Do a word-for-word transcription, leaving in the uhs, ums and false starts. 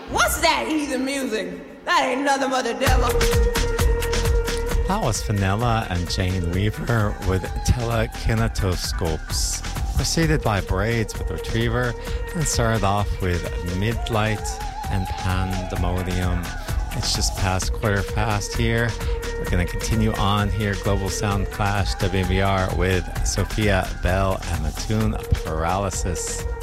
What's that heathen music? That ain't nothing but the devil. That was Fenella and Jane Weaver with Telekinetoscopes, preceded by Braids with Retriever, and started off with Midlight and Pandemonium. It's just past quarter past here. We're going to continue on here. Global Sound Clash, W M B R, with Sophia Bell and the tune Paralysis.